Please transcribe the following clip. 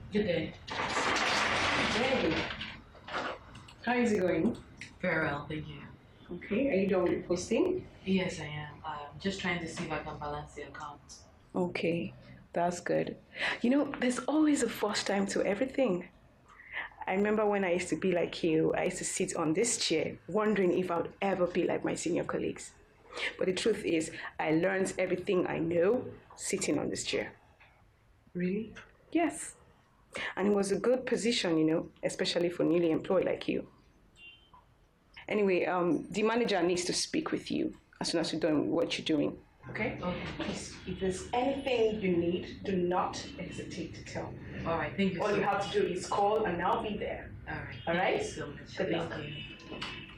Good day. Hey, how is it going? Very well, thank you. Okay, are you done with posting? Yes, I am. Just trying to see if I can balance the account. Okay, that's good. You know, there's always a first time to everything. I remember when I used to be like you, I used to sit on this chair wondering if I would ever be like my senior colleagues. But the truth is, I learned everything I know sitting on this chair. Really? Yes, and it was a good position, especially for newly employed like you. Anyway, the manager needs to speak with you as soon as you're done with what you're doing. Okay? Okay. Please, if there's anything you need, do not hesitate to tell me. All right, thank you All so you much. have to do is call and I'll be there. All right. All Thank right? you so much. Good Thank luck. you.